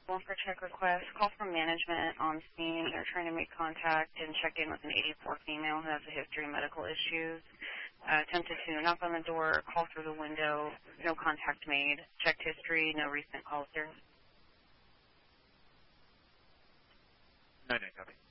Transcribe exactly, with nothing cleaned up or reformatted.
One for check request. Call from management on scene. They're trying to make contact and check in with an eighty-four female who has a history of medical issues. Uh, attempted to knock on the door, call through the window, no contact made. Checked history, no recent calls here. nine nine, copy.